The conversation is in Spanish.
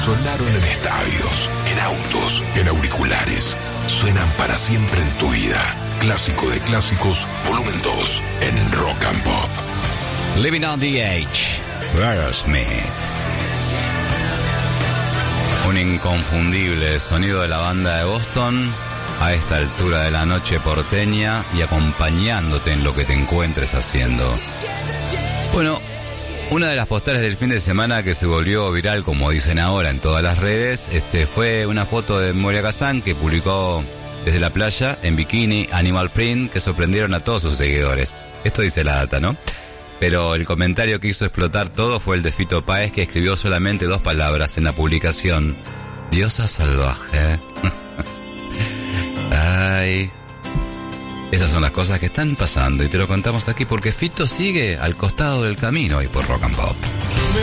Sonaron en estadios, en autos, en auriculares. Suenan para siempre en tu vida. Clásico de clásicos, volumen 2, en Rock and Pop. Living on the Edge, Aerosmith. Un inconfundible sonido de la banda de Boston a esta altura de la noche porteña y acompañándote en lo que te encuentres haciendo. Bueno, una de las postales del fin de semana que se volvió viral, como dicen ahora en todas las redes, fue una foto de Moria Kazan que publicó desde la playa en bikini, animal print, que sorprendieron a todos sus seguidores. Esto dice la data, ¿no? Pero el comentario que hizo explotar todo fue el de Fito Páez, que escribió solamente 2 palabras en la publicación: diosa salvaje. Ay, esas son las cosas que están pasando y te lo contamos aquí porque Fito sigue al costado del camino y por Rock and Pop.